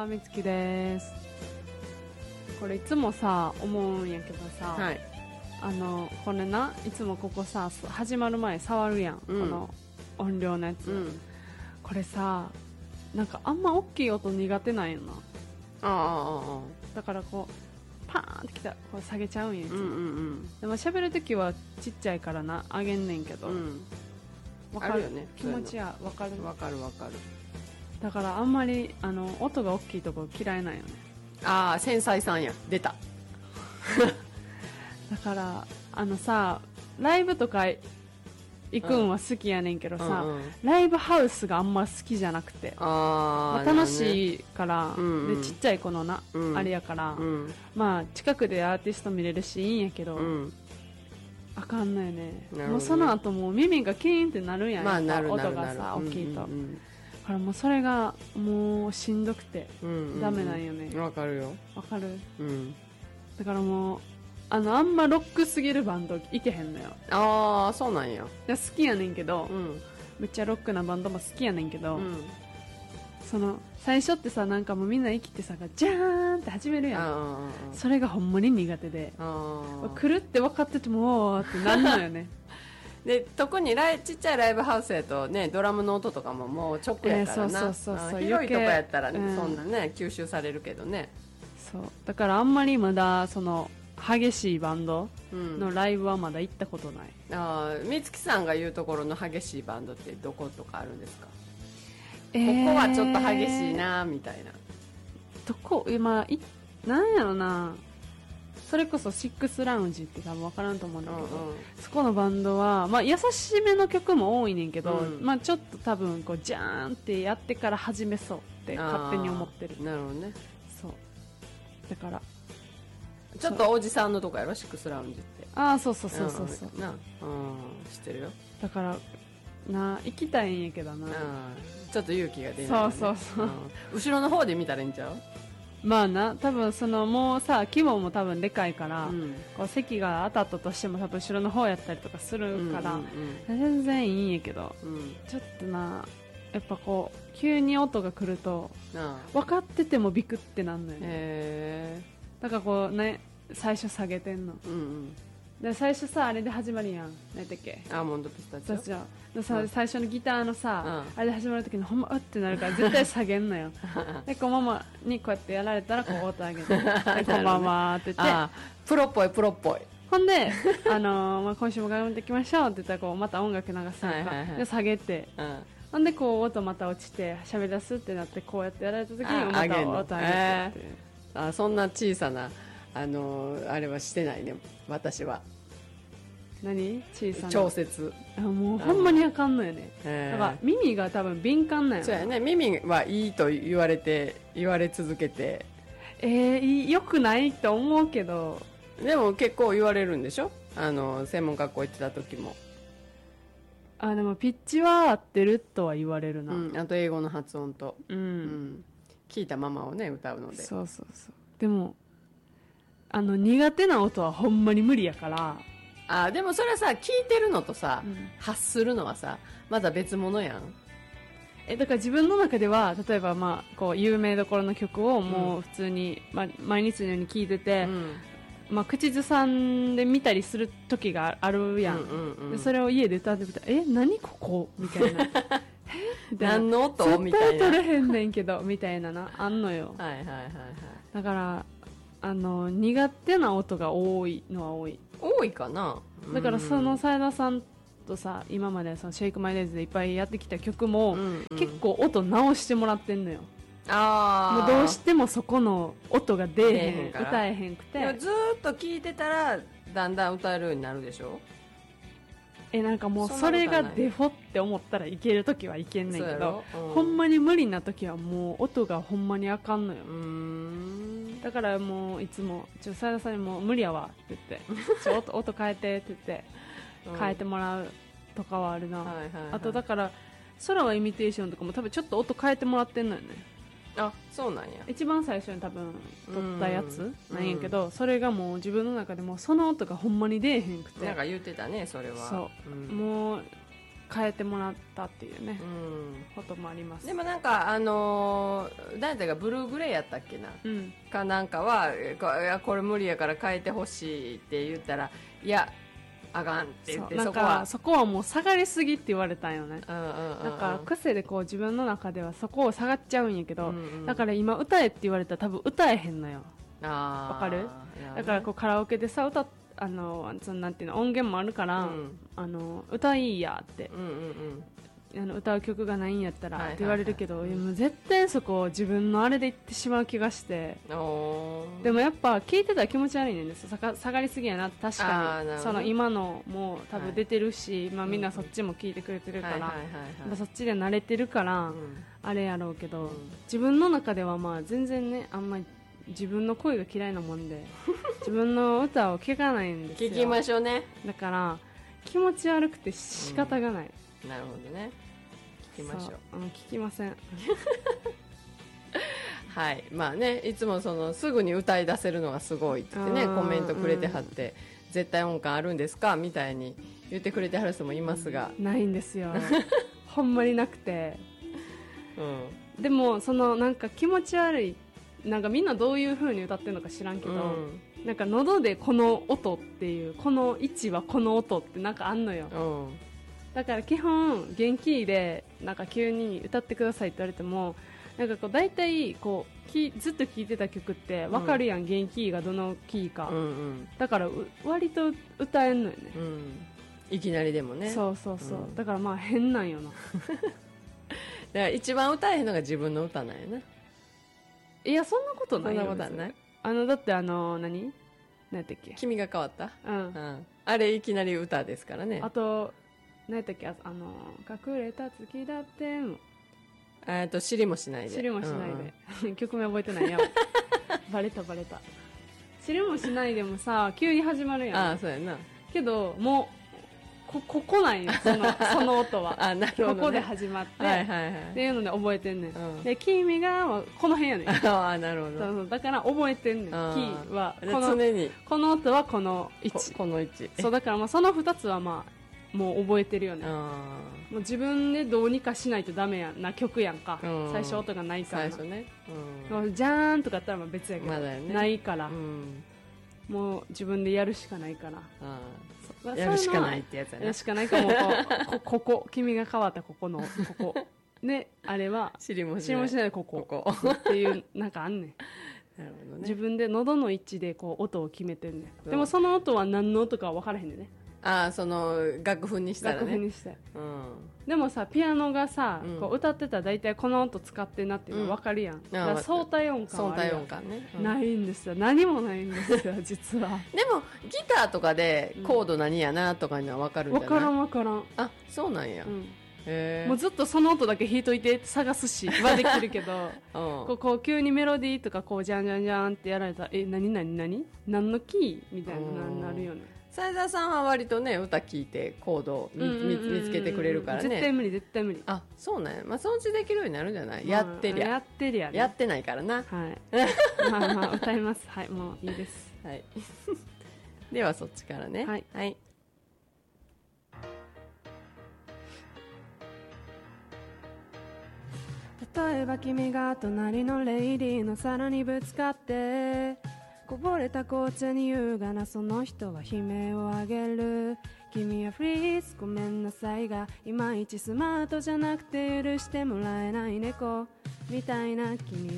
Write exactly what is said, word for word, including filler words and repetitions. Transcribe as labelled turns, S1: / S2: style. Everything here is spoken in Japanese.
S1: は、みつきです。これいつもさ思うんやけどさ、
S2: はい、
S1: あのこれないつもここさ始まる前触るやん、
S2: うん、
S1: この音量のやつ、
S2: うん、
S1: これさなんかあんま大きい音苦手なんよな。
S2: ああああ
S1: だからこうパーンってきたらこう下げちゃうんや、いつも、
S2: うんうんうん、
S1: でも喋るときはちっちゃいからな上げんねんけど、
S2: うん、
S1: わかる
S2: あるよね、
S1: 気持ちはわかる
S2: わかるわかる。
S1: だからあんまりあの音が大きいとこ嫌いなんよね。
S2: ああ繊細さんや出た
S1: だからあのさライブとか行くんは好きやねんけどさ、
S2: うんうん、
S1: ライブハウスがあんま好きじゃなくて、
S2: あ、
S1: まあ、楽しいから、
S2: うんうん、
S1: でちっちゃい子のな、うん、あれやから、うん、まあ近くでアーティスト見れるしいいんやけど、うん、あかんのよね。もうその後もう耳がキーンってなるんやん、
S2: まあ、なる
S1: 音がさ大きいと、
S2: うんうんうん、
S1: だからもうそれがもうしんどくて、
S2: うんうんうん、
S1: ダメなんよね。
S2: わかるよ。
S1: わかる、
S2: うん、
S1: だからもうあのあんまロックすぎるバンドいけへんのよ。
S2: ああそうなんや。
S1: 好きやねんけど、うん、めっちゃロックなバンドも好きやねんけど、うん、その最初ってさなんかもうみんな生きてさジャーンって始めるやん。それがほんまに苦手で、来るって分かっててもおーってなんのよね
S2: で特にライちっちゃいライブハウスやとねドラムの音とかももう直やからな、えー、そうそうそうそう、広いとこやったら、ね、うん、そんなね吸収されるけどね。
S1: そうだからあんまりまだその激しいバンドのライブはまだ行ったことない、
S2: うん、あ美月さんが言うところの激しいバンドってどことかあるんですか？えー、ここはちょっと激しいなみたいな
S1: どこ、まあ、いなんやろな、それこそシックスラウンジって多分分からんと思うんだけど、うんうん、そこのバンドは、まあ、優しめの曲も多いねんけど、うん、まあ、ちょっと多分こうジャーンってやってから始めそうって勝手に思ってる。
S2: なるほどね。
S1: そうだから
S2: ちょっとおじさんのとこやろシックスラウンジって。
S1: ああそうそうそうそうそう、
S2: うん、な、うん、知ってるよ。
S1: だからな行きたいんやけどな、
S2: ちょっと勇気が出ない、ね、
S1: そうそうそう、うん、
S2: 後ろの方で見たらいいんちゃう？
S1: まあな、多分そのもうさ規模も多分でかいから、うん、こう席が当たったとしても多分後ろの方やったりとかするから、うんうんうん、全然いいんやけど、うん、ちょっとなやっぱこう急に音が来ると、うん、分かっててもビクってなんのよね。へー、だからこうね最初下げてんの、うんうん、で最初さあれで始まるやん、何だっけ、
S2: アーモンドピスタチオ
S1: でさ、うん、最初のギターのさ、うん、あれで始まる時にほんまうってなるから絶対下げんのよでこうママにこうやってやられたらこう音上げてでこんばんはって言って
S2: プロっぽいプロっぽい、
S1: ほんで、あのーまあ、今週も頑張っていきましょうって言ったらこうまた音楽流すから、はいはいはい、で下げて、うん、ほんでこう音また落ちて喋り出すってなってこうやってやられた時にまた音上げてっていう、
S2: えー、あそんな小さなあのー、あれはしてないね私は。
S1: 何小さな
S2: 調節、
S1: あもうほんまにあかんのよね、えー、だから耳が多分敏感なんや。
S2: そうやね、耳はいいと言われて言われ続けて、
S1: えー、よくないと思うけど
S2: でも結構言われるんでしょ、あの専門学校行ってた時も。
S1: あでもピッチは合ってるとは言われるな、
S2: うん、あと英語の発音と、うんうん、聞いたままをね歌うので。
S1: そうそうそう、でもあの苦手な音はほんまに無理やから。
S2: あでもそれはさ聞いてるのとさ、うん、発するのはさまだ別物やん。
S1: えだから自分の中では例えば、まあ、こう有名どころの曲をもう普通に、うんまあ、毎日のように聴いてて、うんまあ、口ずさんで見たりする時があるやん、うんうんうん、でそれを家で歌ってみたらえ何ここみたいなえ
S2: 何の音みたいな
S1: 絶対取れへんねんけどみたいななあんのよ。
S2: はいはいはいはい。
S1: だからあの苦手な音が多いのは多い
S2: 多いかな。
S1: だからその斉田さんとさ今までそのシェイクマイデイズでいっぱいやってきた曲も、うんうん、結構音直してもらってんのよ。あもうどうしてもそこの音が出えへん歌えへんくて
S2: ずーっと聴いてたらだんだん歌えるようになるでしょ。
S1: えなんかもうそれがデフォって思ったらいけるときはいけんねんけど、うん、ほんまに無理なときはもう音がほんまにあかんのよ。うーんだからもういつもちょ斉田さんにも無理やわって言ってちょ音, 音変えてって言って変えてもらうとかはあるな、うんはいはいはい、あとだから空はイミテーションとかも多分ちょっと音変えてもらってんのよね。
S2: あそうなんや。
S1: 一番最初に多分撮ったやつなんやけど、うん、それがもう自分の中でもその音がほんまに出えへんくて。
S2: なんか言ってたねそれは。
S1: そう、うん、もう変えてもらったっていうね、うん、こともあります。
S2: でもなんかあのー、誰だかブルーグレイやったっけな、うん、かなんかはこれ無理やから変えてほしいって言ったら、いやあかんって言って、
S1: そこはそこはもう下がりすぎって言われたんよね。だから癖でこう自分の中ではそこを下がっちゃうんやけど、うんうん、だから今歌えって言われたら多分歌えへんのよ。わかる？だからこうカラオケでさ歌っあのそのなんていうの音源もあるから、うん、あの歌いいやって、うんうんうん、あの歌う曲がないんやったらって言われるけど、はいはいはい、もう絶対そこを自分のあれで言ってしまう気がして、でもやっぱ聞いてたら気持ち悪いねんです。下がりすぎやなって確かにその今のも多分出てるし、はい、まあ、みんなそっちも聞いてくれてるから、そっちで慣れてるから、うん、あれやろうけど、うん、自分の中ではまあ全然ねあんまり自分の声が嫌いなもんで自分の歌を聴かないんですよ。
S2: 聴きましょうね。
S1: だから気持ち悪くて仕方がない、
S2: うん、なるほどね。聴きましょう。
S1: あの聞きません
S2: はい、まあね、いつもそのすぐに歌い出せるのがすごいって言ってねコメントくれてはって、うん、絶対音感あるんですかみたいに言ってくれてはる人もいますが、
S1: ないんですよほんまになくて、うん、でもそのなんか気持ち悪い、なんかみんなどういう風に歌ってるのか知らんけど、うん、なんか喉でこの音っていうこの位置はこの音ってなんかあんのよ、うん、だから基本元気でなんか急に歌ってくださいって言われてもなんかこう大体こうきずっと聴いてた曲って分かるやん、うん、元気がどのキーか、うんうん、だから割と歌えんのよね、うん、
S2: いきなりでもね。
S1: そうそうそう、うん、だからまあ変なんよなだ
S2: から一番歌えへんのが自分の歌なんやな。
S1: いやそんなことないよ。
S2: そんなことはない。
S1: あのだってあの何何やったっけ、
S2: 君が変わった、うん、うん、あれいきなり歌ですからね。
S1: あと何やったっけ、あの隠れた月だって
S2: えっと知りもしないで
S1: 知りもしないで、うん、曲名覚えてないやバレたバレた。知りもしないでもさ急に始まるやん。
S2: ああそうやな。
S1: けどもうこ, ここなんよそのその音は
S2: あなるほど、ね、
S1: ここで始まって、はいはいはい、っていうので覚えてんねん、うん、で君がこの辺やねん
S2: あなるほど。
S1: そうそうだから覚えてんねん。キーはこの
S2: 常に
S1: この音はこの位置
S2: こ, この位置
S1: そうだからまあそのふたつはまあもう覚えてるよね。もう自分でどうにかしないとダメやな曲やんか、うん、最初音がないから
S2: 最初ね、
S1: うん、じゃーんとかやったらまあ別やけど、まだよね、ないから、うん、もう自分でやるしかないから、
S2: やるしかないってやつやね。
S1: やるしかないかもこ, ここ君が変わったここのここねあれは
S2: 知りもし
S1: ない知りもしないでここここっていうなんかあんねん
S2: なるほどね。
S1: 自分で喉の位置でこう音を決めてんねん。でもその音は何の音か分からへんねんね。
S2: ああその楽譜にしたらね。
S1: 楽譜にして、うん、でもさピアノがさ、うん、こう歌ってたら大体この音使ってんなっていうの分かるやん、うん、だから相対音感はあるやん。
S2: 相対音感ね、うん、
S1: ないんですよ。何もないんですよ実は
S2: でもギターとかでコード何やなとかには分かるんじゃない？
S1: 分からん分からん。
S2: あそうなんや、うん、へ
S1: もうずっとその音だけ弾いといて探すしはできるけどこうこう急にメロディーとかこうジャンジャンジャンってやられたらえ何何何何のキーみたいになるよね。
S2: 斉田さんは割とね歌聴いてコードを 見,、うんうんうん、見つけてくれるからね。
S1: 絶対無理絶対無理。
S2: あそうなんや、まあ、そのうちできるようになるんじゃない、まあ、やってりゃ
S1: やってりゃ、ね、
S2: やってないからな。
S1: はいまあまあ歌いますはいもういいです、
S2: はい、ではそっちからね。
S1: はい、はい、例えば君が隣のレイディーの皿にぶつかってこぼれた紅茶に優雅なその人は悲鳴を上げる。君はフリーズごめんなさいがいまいちスマートじゃなくて許してもらえない猫みたいな君